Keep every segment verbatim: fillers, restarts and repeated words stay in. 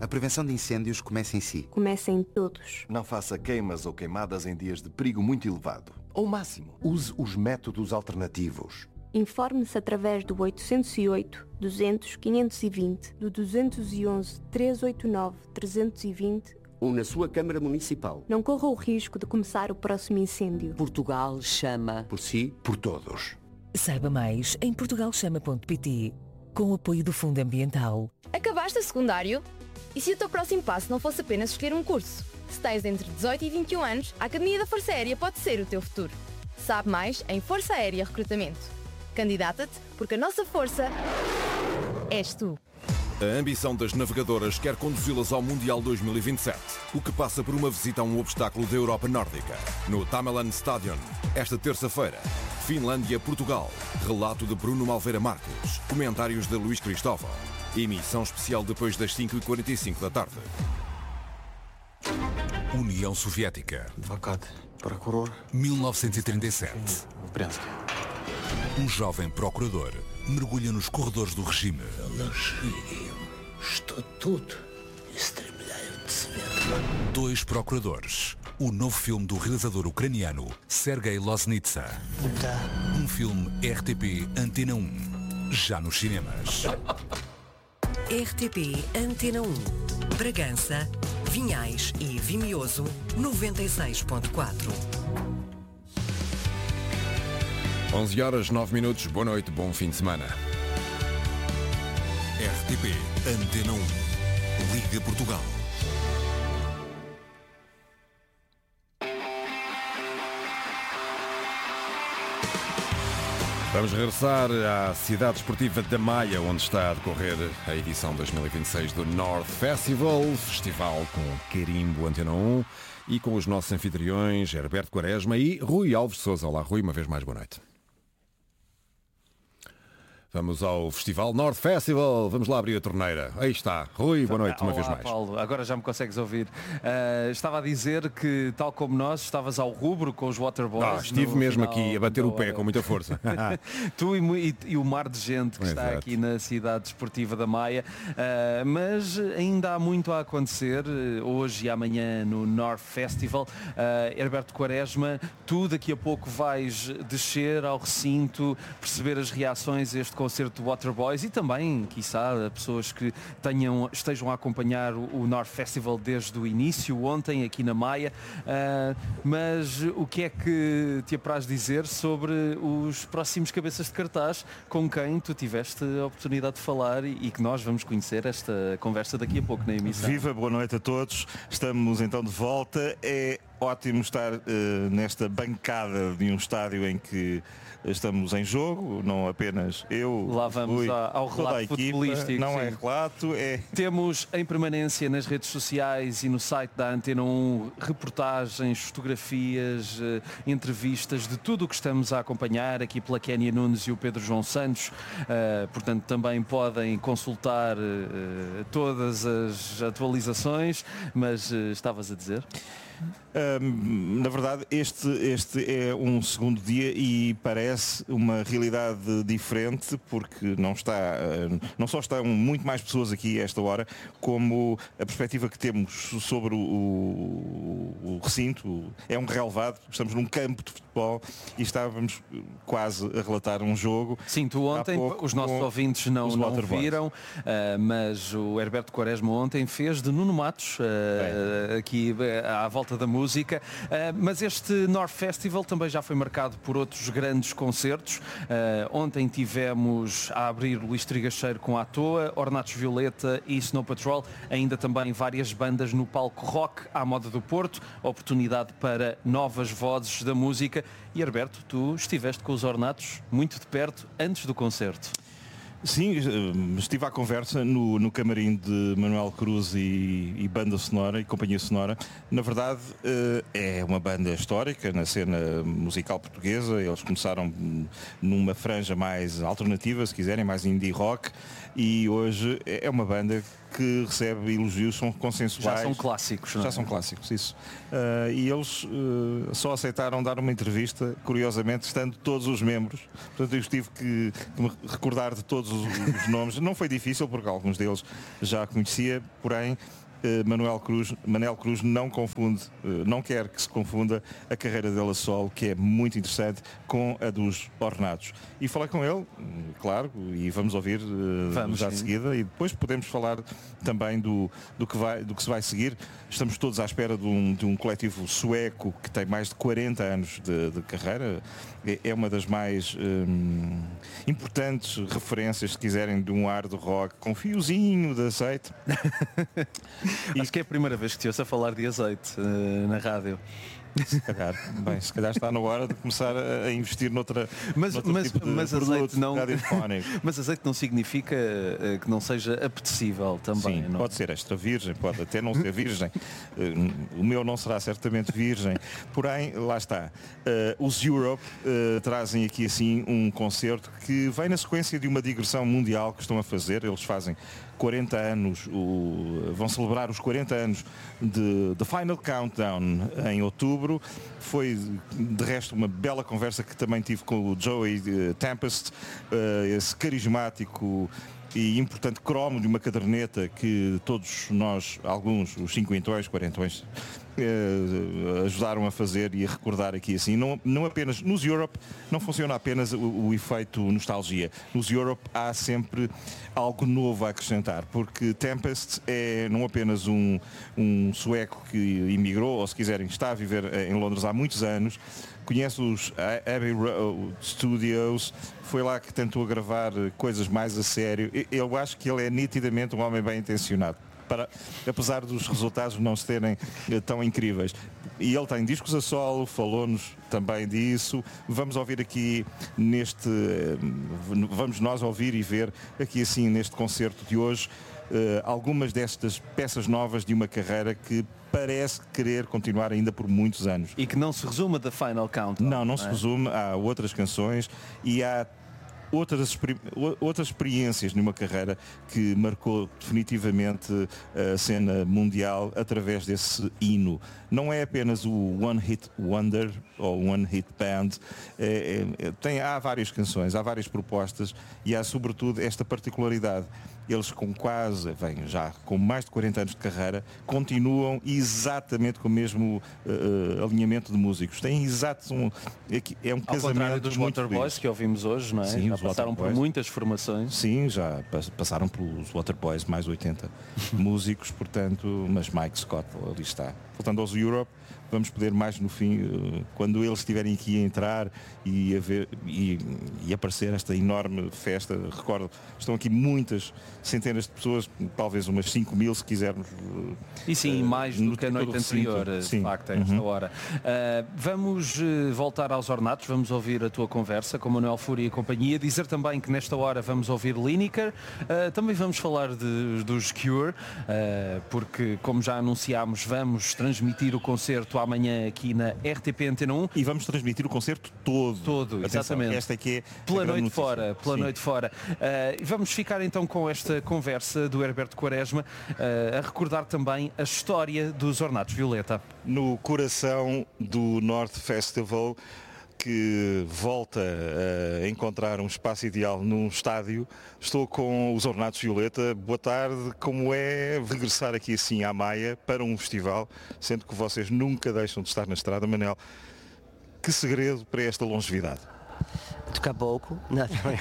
A prevenção de incêndios começa em si. Começa em todos. Não faça queimas ou queimadas em dias de perigo muito elevado. Ou máximo. Use os métodos alternativos. Informe-se através do oitocentos e oito, duzentos, quinhentos e vinte, do duzentos e onze, trezentos e oitenta e nove, trezentos e vinte ou na sua Câmara Municipal. Não corra o risco de começar o próximo incêndio. Portugal chama por si, por todos. Saiba mais em portugal chama ponto pt, com o apoio do Fundo Ambiental. Acabaste o secundário? E se o teu próximo passo não fosse apenas escolher um curso? Se tens entre dezoito e vinte e um anos, a Academia da Força Aérea pode ser o teu futuro. Sabe mais em Força Aérea Recrutamento. Candidata-te, porque a nossa força és tu. A ambição das navegadoras quer conduzi-las ao Mundial dois mil e vinte e sete, o que passa por uma visita a um obstáculo da Europa Nórdica, no Tamelan Stadion, esta terça-feira. Finlândia-Portugal. Relato de Bruno Malveira Marques. Comentários de Luís Cristóvão. Emissão especial depois das cinco e quarenta e cinco da tarde. União Soviética. Advogado, procurador. mil novecentos e trinta e sete. Um jovem procurador mergulha nos corredores do regime. Estou tudo estremelhado de se ver. Dois procuradores. O novo filme do realizador ucraniano Sergei Loznitsa. Um filme R T P Antena um. Já nos cinemas. R T P Antena um. Bragança, Vinhais e Vimioso, noventa e seis ponto quatro. onze horas, nove minutos. Boa noite, bom fim de semana. R T P Antena um. Liga Portugal. Vamos regressar à cidade esportiva da Maia, onde está a decorrer a edição dois mil e vinte e seis do North Festival, festival com carimbo Antena um e com os nossos anfitriões Herberto Quaresma e Rui Alves Sousa. Olá, Rui, uma vez mais, boa noite. Vamos ao Festival North Festival. Vamos lá abrir a torneira. Aí está. Rui, boa noite, uma Olá, vez mais. Paulo, agora já me consegues ouvir. Uh, estava a dizer que, tal como nós, estavas ao rubro com os Waterboys. Ah, estive mesmo aqui a bater o pé com muita força. Tu e, e, e o mar de gente que Exato. Está aqui na cidade esportiva da Maia. Uh, mas ainda há muito a acontecer hoje e amanhã no North Festival. Uh, Herberto Quaresma, tu daqui a pouco vais descer ao recinto, perceber as reações a este concerto do Waterboys e também, quiçá, pessoas que tenham, estejam a acompanhar o North Festival desde o início, ontem, aqui na Maia. Uh, mas o que é que te apraz dizer sobre os próximos cabeças de cartaz com quem tu tiveste a oportunidade de falar e, e que nós vamos conhecer esta conversa daqui a pouco na emissão? Viva, boa noite a todos. Estamos então de volta. É ótimo estar uh, nesta bancada de um estádio em que estamos em jogo, não apenas eu. Lá vamos Rui, ao relato equipa, futebolístico. Não sim. é relato, é... Temos em permanência nas redes sociais e no site da Antena um reportagens, fotografias, uh, entrevistas de tudo o que estamos a acompanhar aqui pela Kénia Nunes e o Pedro João Santos. Uh, portanto, também podem consultar uh, todas as atualizações, mas uh, estavas a dizer? Um, na verdade, este, este é um segundo dia e parece uma realidade diferente porque não está, não só estão muito mais pessoas aqui a esta hora, como a perspectiva que temos sobre o, o, o recinto é um relevado. Estamos num campo de futebol e estávamos quase a relatar um jogo. Sim, tu ontem, os nossos ouvintes não, não viram, uh, mas o Herberto Quaresma ontem fez de Nuno Matos uh, aqui uh, à volta da música, uh, mas este North Festival também já foi marcado por outros grandes concertos. Uh, ontem tivemos a abrir Luís Trigacheiro com A Toa, Ornatos Violeta e Snow Patrol, ainda também várias bandas no palco rock à moda do Porto, oportunidade para novas vozes da música. E Herberto, tu estiveste com os Ornatos muito de perto antes do concerto. Sim, estive à conversa no, no camarim de Manuel Cruz e, e banda sonora e companhia sonora. Na verdade, é uma banda histórica na cena musical portuguesa. Eles começaram numa franja mais alternativa, se quiserem, mais indie rock, e hoje é uma banda que recebe elogios, são consensuais. Já são clássicos, não é? Já são clássicos, isso. Uh, e eles uh, só aceitaram dar uma entrevista, curiosamente, estando todos os membros. Portanto, eu tive que, que me recordar de todos os, os nomes. Não foi difícil, porque alguns deles já conhecia, porém, Uh, Manuel Cruz, Manel Cruz não confunde, uh, não quer que se confunda a carreira dele a solo, que é muito interessante, com a dos Ornatos. E falei com ele, claro, e vamos ouvir uh, vamos, já de seguida, e depois podemos falar também do, do, que vai, do que se vai seguir. Estamos todos à espera de um, de um coletivo sueco que tem mais de quarenta anos de, de carreira. É uma das mais um, importantes referências, se quiserem, de um hard rock com fiozinho de azeite. Acho que é a primeira vez que te ouço a falar de azeite uh, na rádio. Se calhar, bem, se calhar está na hora de começar a investir noutra, mas, noutra mas, tipo de mas azeite não mas azeite não significa uh, que não seja apetecível também. Sim, não? Pode ser extra virgem, pode até não ser virgem. Uh, o meu não será certamente virgem. Porém, lá está. Uh, os Europe uh, trazem aqui assim um concerto que vem na sequência de uma digressão mundial que estão a fazer. Eles fazem quarenta anos, o, vão celebrar os quarenta anos de The Final Countdown em outubro. Foi de resto uma bela conversa que também tive com o Joey Tempest, uh, esse carismático e importante cromo de uma caderneta que todos nós, alguns, os cinquentões, quarentões, eh, ajudaram a fazer e a recordar aqui assim. Não, não apenas nos Europe, não funciona apenas o, o efeito nostalgia. Nos Europe há sempre algo novo a acrescentar, porque Tempest é não apenas um, um sueco que imigrou, ou se quiserem, está a viver em Londres há muitos anos, conhece os Abbey Road Studios, foi lá que tentou gravar coisas mais a sério. Eu acho que ele é nitidamente um homem bem intencionado, para, apesar dos resultados não serem tão incríveis. E ele tem discos a solo, falou-nos também disso. Vamos ouvir aqui neste, vamos nós ouvir e ver aqui assim neste concerto de hoje Uh, algumas destas peças novas de uma carreira que parece querer continuar ainda por muitos anos. E que não se resume da Final Countdown. Não, não, não é? se resume. Há outras canções e há outras, outras experiências numa carreira que marcou definitivamente a cena mundial através desse hino. Não é apenas o One Hit Wonder ou One Hit Band. É, é, tem, há várias canções, há várias propostas e há sobretudo esta particularidade. Eles com quase, bem, já com mais de quarenta anos de carreira, continuam exatamente com o mesmo uh, alinhamento de músicos. Têm exato um, é um Ao casamento dos muito Waterboys feliz. Que ouvimos hoje, não é? Sim, já passaram por muitas formações. Sim, já passaram pelos Waterboys, mais oitenta músicos, portanto, mas Mike Scott ali está. Voltando aos Europe, vamos poder mais no fim, quando eles estiverem aqui a entrar e a ver e, e aparecer esta enorme festa. Recordo, estão aqui muitas centenas de pessoas, talvez umas cinco mil se quisermos. E sim, uh, mais do que a noite anterior, de sim. facto, a esta uhum. hora. Uh, vamos uh, voltar aos Ornatos, vamos ouvir a tua conversa com Manuel Fúria e companhia. Dizer também que nesta hora vamos ouvir Lineker, uh, também vamos falar de, dos Cure, uh, porque como já anunciámos, vamos transmitir o concerto amanhã aqui na R T P Antena um. E vamos transmitir o concerto todo. Todo, Atenção, exatamente. Esta é que é pela noite notícia. fora, pela Sim. noite fora. Uh, vamos ficar então com esta conversa do Herberto Quaresma, uh, a recordar também a história dos Ornatos Violeta. No coração do North Festival, que volta a encontrar um espaço ideal num estádio, estou com os Ornatos Violeta. Boa tarde. Como é regressar aqui assim à Maia para um festival, sendo que vocês nunca deixam de estar na estrada? Manel, que segredo para esta longevidade? Tocar pouco, não,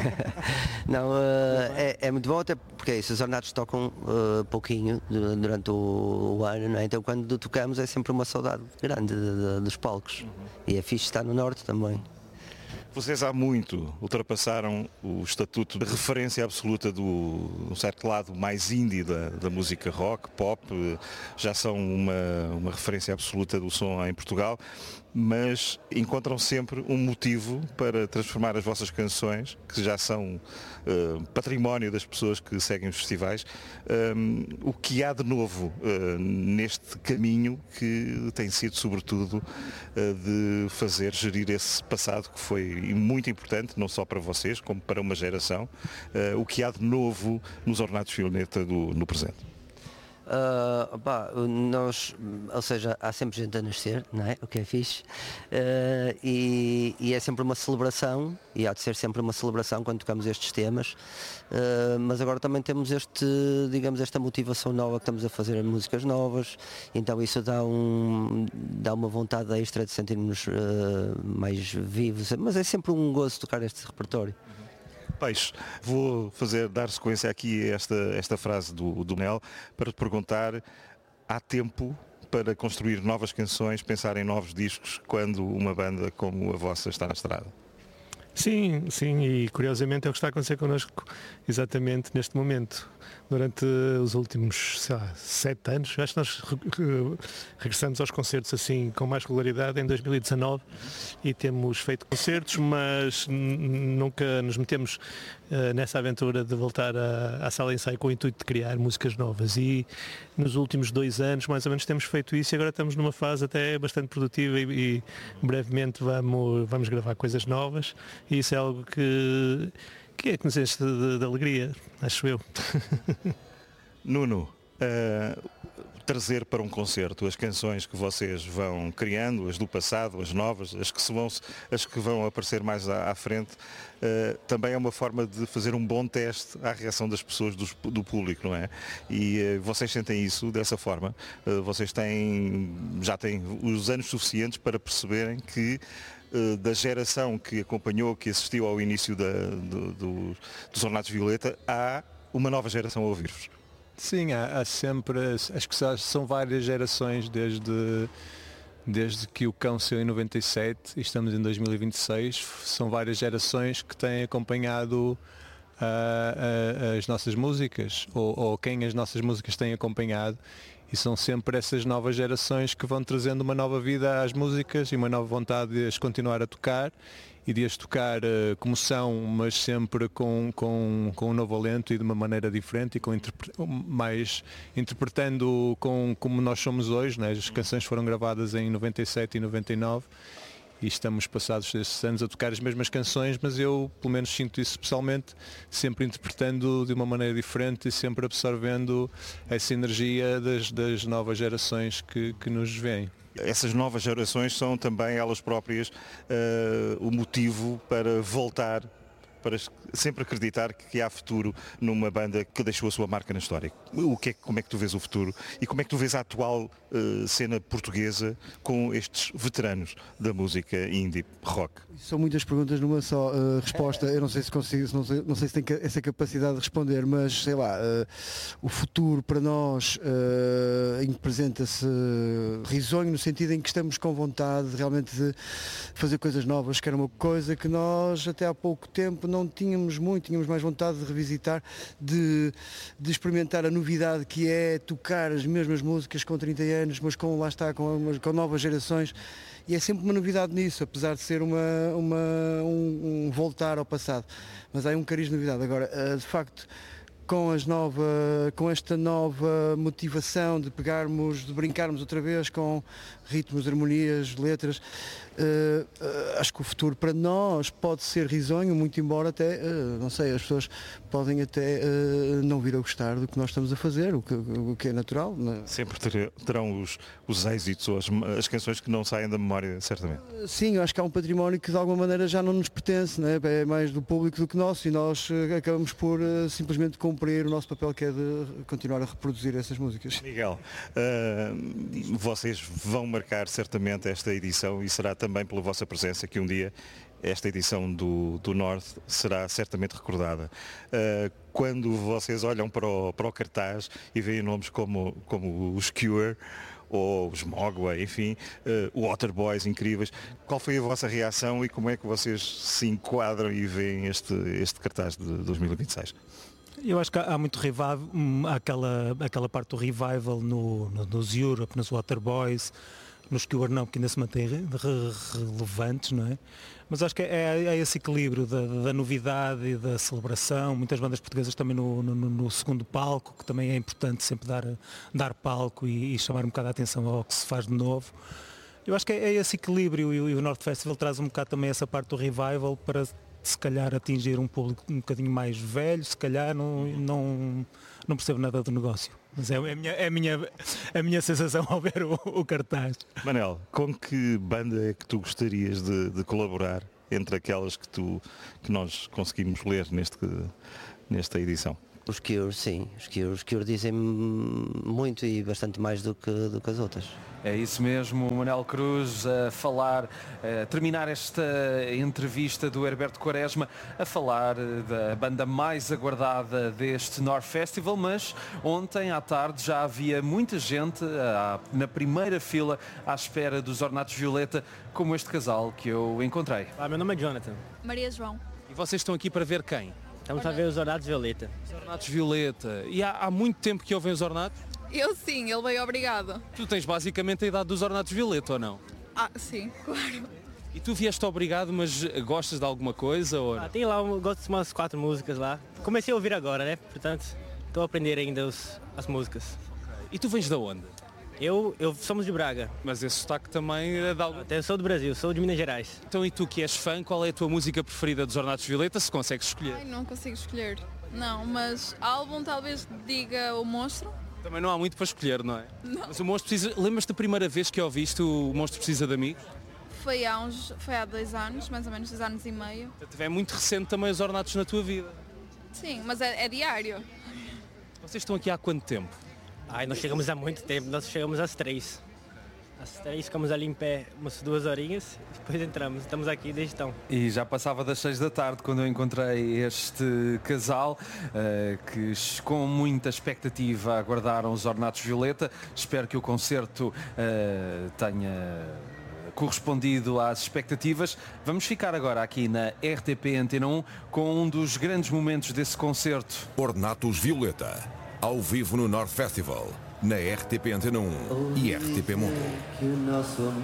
não uh, é, é muito bom, até porque é isso, os Ornatos tocam uh, pouquinho durante o, o ano, não é? Então quando tocamos é sempre uma saudade grande de, de, dos palcos. Uhum. E é fixe estar no norte também. Vocês há muito ultrapassaram o estatuto de referência absoluta do um certo lado mais indie da, da música rock, pop, já são uma, uma referência absoluta do som em Portugal, mas encontram sempre um motivo para transformar as vossas canções, que já são uh, património das pessoas que seguem os festivais. Um, o que há de novo uh, neste caminho que tem sido sobretudo uh, de fazer gerir esse passado que foi e muito importante, não só para vocês, como para uma geração, uh, o que há de novo nos Ornatos Violeta do, no presente. Uh, pá, nós, ou seja, há sempre gente a nascer, não é? O que é fixe. Uh, e, e é sempre uma celebração, e há de ser sempre uma celebração quando tocamos estes temas. Uh, mas agora também temos este, digamos, esta motivação nova que estamos a fazer músicas novas, então isso dá, um, dá uma vontade extra de sentirmos uh, mais vivos, mas é sempre um gozo tocar este repertório. Peixe, vou fazer, dar sequência aqui a esta, esta frase do, do Nel para te perguntar, há tempo para construir novas canções, pensar em novos discos quando uma banda como a vossa está na estrada? Sim, sim, e curiosamente é o que está a acontecer connosco exatamente neste momento. Durante os últimos, sei lá, sete anos, acho que nós regressamos aos concertos assim com mais regularidade em dois mil e dezanove e temos feito concertos, mas nunca nos metemos uh, nessa aventura de voltar à, à sala de ensaio com o intuito de criar músicas novas. E nos últimos dois anos, mais ou menos, temos feito isso e agora estamos numa fase até bastante produtiva e, e brevemente vamos, vamos gravar coisas novas e isso é algo que... que é que nos enche de, de alegria, acho eu. Nuno, uh, trazer para um concerto as canções que vocês vão criando, as do passado, as novas, as que, se vão, as que vão aparecer mais à, à frente, uh, também é uma forma de fazer um bom teste à reação das pessoas, do, do público, não é? E uh, vocês sentem isso dessa forma? Uh, vocês têm, já têm os anos suficientes para perceberem que da geração que acompanhou, que assistiu ao início da, do, do, dos Ornatos Violeta, há uma nova geração a ouvir-vos. Sim, há, há sempre, acho que são várias gerações desde, desde que o Cão saiu em noventa e sete e estamos em dois mil e vinte e seis, são várias gerações que têm acompanhado uh, uh, as nossas músicas, ou, ou quem as nossas músicas têm acompanhado. E são sempre essas novas gerações que vão trazendo uma nova vida às músicas e uma nova vontade de as continuar a tocar e de as tocar uh, como são, mas sempre com, com, com um novo alento e de uma maneira diferente e com interpre- mais interpretando com, como nós somos hoje, né? As canções foram gravadas em noventa e sete e noventa e nove e estamos passados esses anos a tocar as mesmas canções, mas eu pelo menos sinto isso pessoalmente, sempre interpretando de uma maneira diferente e sempre absorvendo essa energia das, das novas gerações que, que nos veem. Essas novas gerações são também elas próprias uh, o motivo para voltar, para sempre acreditar que há futuro numa banda que deixou a sua marca na história. O que é, como é que tu vês o futuro e como é que tu vês a atual uh, cena portuguesa com estes veteranos da música indie rock? São muitas perguntas numa só uh, resposta. Eu não sei se consigo, não sei, não sei se tenho essa capacidade de responder, mas sei lá, uh, o futuro para nós uh, apresenta-se risonho no sentido em que estamos com vontade realmente de fazer coisas novas, que era uma coisa que nós até há pouco tempo não tínhamos muito, tínhamos mais vontade de revisitar, de, de experimentar a novidade que é tocar as mesmas músicas com trinta anos, mas com, lá está, com, com novas gerações. E é sempre uma novidade nisso, apesar de ser uma, uma, um, um voltar ao passado. Mas há um cariz de novidade. Agora, de facto, com, as nova, com esta nova motivação de pegarmos, de brincarmos outra vez com ritmos, harmonias, letras, uh, uh, acho que o futuro para nós pode ser risonho, muito embora até, uh, não sei, as pessoas podem até uh, não vir a gostar do que nós estamos a fazer, o que, o que é natural. Não é? Sempre terão os, os êxitos ou as, as canções que não saem da memória, certamente. Uh, sim, eu acho que há um património que de alguma maneira já não nos pertence, não é? É mais do público do que nosso e nós uh, acabamos por uh, simplesmente cumprir o nosso papel, que é de continuar a reproduzir essas músicas. Miguel, uh, vocês vão marcar certamente esta edição e será também pela vossa presença que um dia esta edição do, do North será certamente recordada. Uh, quando vocês olham para o, para o cartaz e veem nomes como, como os Cure ou os Mogwai, enfim, uh, Waterboys incríveis, qual foi a vossa reação e como é que vocês se enquadram e veem este, este cartaz de dois mil e vinte e seis? Eu acho que há muito revival, há aquela, aquela parte do revival no, no, nos Europe, nos Waterboys, nos Cure não, porque ainda se mantém re, re, relevantes, não é? Mas acho que é, é esse equilíbrio da, da novidade e da celebração. Muitas bandas portuguesas também no, no, no segundo palco, que também é importante sempre dar, dar palco e, e chamar um bocado a atenção ao que se faz de novo. Eu acho que é, é esse equilíbrio e, e o North Festival traz um bocado também essa parte do revival para se calhar atingir um público um bocadinho mais velho, se calhar não, não, não percebo nada do negócio. Mas é, é, a, minha, é a, minha, a minha sensação ao ver o, o cartaz. Manel, com que banda é que tu gostarias de, de colaborar entre aquelas que, tu, que nós conseguimos ler neste, nesta edição? Os Cure, sim. Os Cure, os Cure dizem muito e bastante mais do que, do que as outras. É isso mesmo, o Manel Cruz a falar, a terminar esta entrevista do Herberto Quaresma, a falar da banda mais aguardada deste North Festival, mas ontem à tarde já havia muita gente à, na primeira fila à espera dos Ornatos Violeta, como este casal que eu encontrei. Ah, meu nome é Jonathan. Maria João. E vocês estão aqui para ver quem? Estamos a ver os Ornatos Violeta. Os Ornatos Violeta. E há, há muito tempo que ouvem os Ornatos? Eu sim, ele veio obrigado. Tu tens basicamente a idade dos Ornatos Violeta, ou não? Ah, sim, claro. E tu vieste obrigado, mas gostas de alguma coisa? Ou ah, tem lá, eu gosto de umas quatro músicas lá. Comecei a ouvir agora, né? Portanto, estou a aprender ainda os, as músicas. Okay. E tu vens de onde? Eu, eu somos de Braga. Mas esse sotaque também é de algum... Eu sou do Brasil, sou de Minas Gerais. Então e tu que és fã, qual é a tua música preferida dos Ornatos Violeta, se consegues escolher? Ai, não consigo escolher. Não, mas álbum talvez diga O Monstro. Também não há muito para escolher, não é? Não. Mas o Monstro precisa... Lembras-te da primeira vez que ouviste o Monstro Precisa de Amigos? Foi há, uns... Foi há dois anos, mais ou menos dois anos e meio. Portanto, é muito recente também os Ornatos na tua vida. Sim, mas é, é diário. Vocês estão aqui há quanto tempo? Ai, nós chegamos há muito tempo, nós chegamos às três. Às três ficamos ali em pé umas duas horinhas, depois entramos, estamos aqui desde então. E já passava das seis da tarde quando eu encontrei este casal uh, que com muita expectativa aguardaram os Ornatos Violeta. Espero que o concerto uh, tenha correspondido às expectativas. Vamos ficar agora aqui na R T P Antena um com um dos grandes momentos desse concerto. Ornatos Violeta, ao vivo no North Festival, na R T P Antena um e R T P Mundo.